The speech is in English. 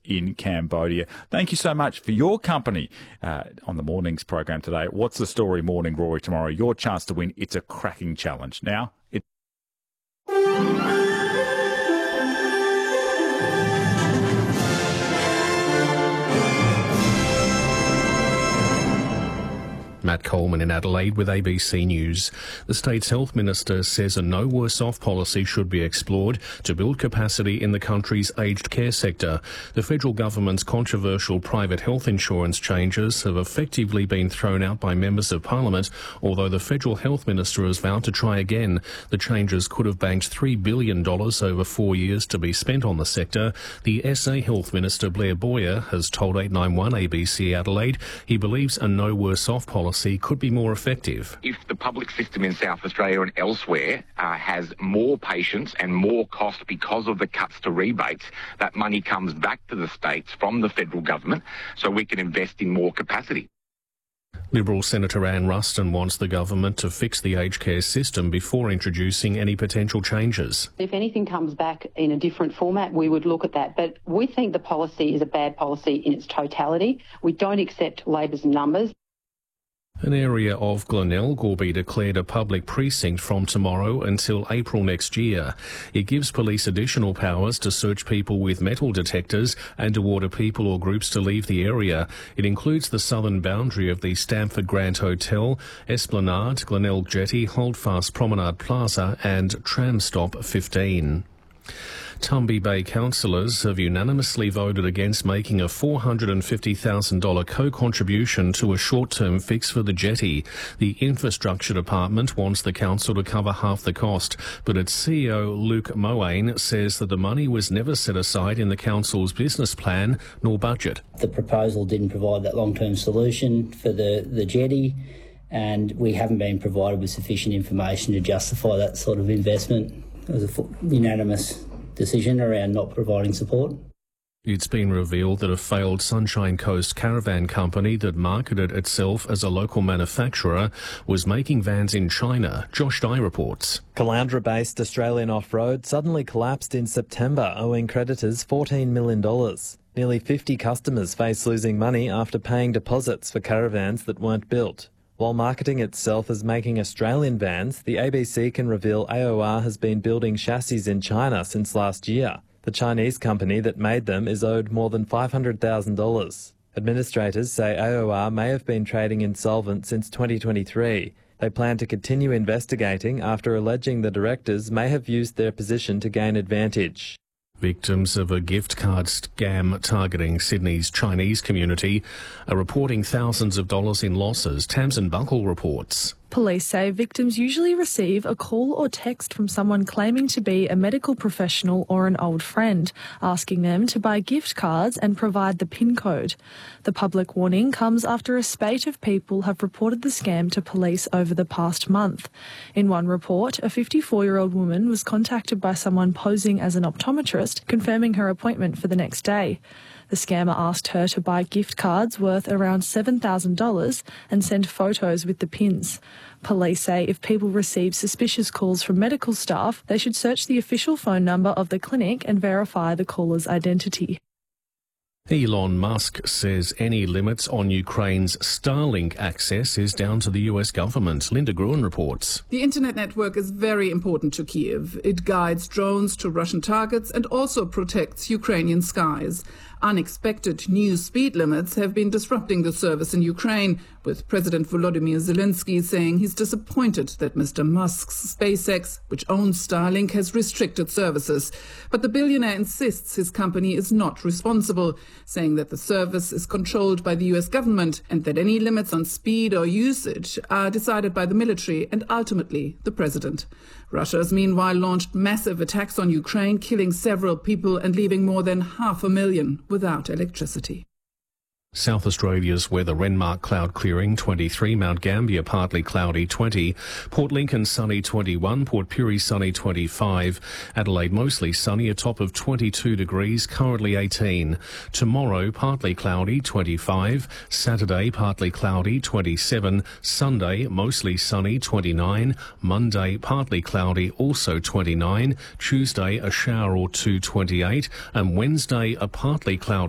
in Cambodia. Thank you so much for your company on the morning's program today. What's the Story Morning Glory tomorrow? Your chance to win. It's a cracking challenge. Now, Matt Coleman in Adelaide with ABC News. The state's health minister says a no worse off policy should be explored to build capacity in the country's aged care sector. The federal government's controversial private health insurance changes have effectively been thrown out by members of parliament, although the federal health minister has vowed to try again. The changes could have banked $3 billion over 4 years to be spent on the sector. The SA health minister Blair Boyer has told 891 ABC Adelaide he believes a no worse off policy could be more effective. If the public system in South Australia and elsewhere has more patients and more cost because of the cuts to rebates, that money comes back to the states from the federal government so we can invest in more capacity. Liberal Senator Anne Ruston wants the government to fix the aged care system before introducing any potential changes. If anything comes back in a different format, we would look at that. But we think the policy is a bad policy in its totality. We don't accept Labor's numbers. An area of Glenelg will be declared a public precinct from tomorrow until April next year. It gives police additional powers to search people with metal detectors and to order people or groups to leave the area. It includes the southern boundary of the Stamford Grand Hotel, Esplanade, Glenelg Jetty, Holdfast Promenade Plaza and Tram Stop 15. Tumby Bay councillors have unanimously voted against making a $450,000 co-contribution to a short-term fix for the jetty. The Infrastructure Department wants the council to cover half the cost, but its CEO Luke Moane says that the money was never set aside in the council's business plan nor budget. The proposal didn't provide that long-term solution for the jetty, and we haven't been provided with sufficient information to justify that sort of investment. It was a unanimous decision around not providing support. It's been revealed that a failed Sunshine Coast caravan company that marketed itself as a local manufacturer was making vans in China. Josh Dye reports. Caloundra-based Australian Off-Road suddenly collapsed in September, owing creditors $14 million. Nearly 50 customers face losing money after paying deposits for caravans that weren't built. While marketing itself as making Australian vans, the ABC can reveal AOR has been building chassis in China since last year. The Chinese company that made them is owed more than $500,000. Administrators say AOR may have been trading insolvent since 2023. They plan to continue investigating after alleging the directors may have used their position to gain advantage. Victims of a gift card scam targeting Sydney's Chinese community are reporting thousands of dollars in losses. Tamsin Buckle reports. Police say victims usually receive a call or text from someone claiming to be a medical professional or an old friend, asking them to buy gift cards and provide the PIN code. The public warning comes after a spate of people have reported the scam to police over the past month. In one report, a 54-year-old woman was contacted by someone posing as an optometrist, confirming her appointment for the next day. The scammer asked her to buy gift cards worth around $7,000 and send photos with the pins. Police say if people receive suspicious calls from medical staff, they should search the official phone number of the clinic and verify the caller's identity. Elon Musk says any limits on Ukraine's Starlink access is down to the US government. Linda Gruen reports. The internet network is very important to Kyiv. It guides drones to Russian targets and also protects Ukrainian skies. Unexpected new speed limits have been disrupting the service in Ukraine, with President Volodymyr Zelensky saying he's disappointed that Mr. Musk's SpaceX, which owns Starlink, has restricted services. But the billionaire insists his company is not responsible, saying that the service is controlled by the US government and that any limits on speed or usage are decided by the military and ultimately the president. Russia has meanwhile launched massive attacks on Ukraine, killing several people and leaving more than 500,000 without electricity. South Australia's weather: Renmark cloud clearing 23, Mount Gambier partly cloudy 20, Port Lincoln sunny 21, Port Pirie sunny 25, Adelaide mostly sunny, a top of 22 degrees, currently 18. Tomorrow partly cloudy 25, Saturday partly cloudy 27, Sunday mostly sunny 29, Monday partly cloudy also 29, Tuesday a shower or two 28, and Wednesday a partly cloudy